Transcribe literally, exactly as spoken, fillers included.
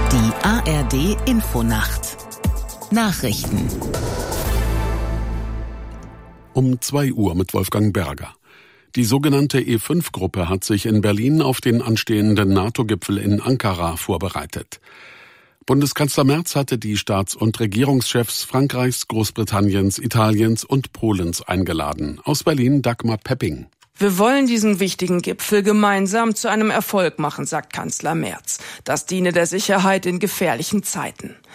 Die A R D Infonacht Nachrichten Um zwei Uhr mit Wolfgang Berger. Die sogenannte E fünf Gruppe hat sich in Berlin auf den anstehenden NATO-Gipfel in Ankara vorbereitet. Bundeskanzler Merz hatte die Staats- und Regierungschefs Frankreichs, Großbritanniens, Italiens und Polens eingeladen. Aus Berlin Dagmar Pepping. Wir wollen diesen wichtigen Gipfel gemeinsam zu einem Erfolg machen, sagt Kanzler Merz. Das diene der Sicherheit in gefährlichen Zeiten.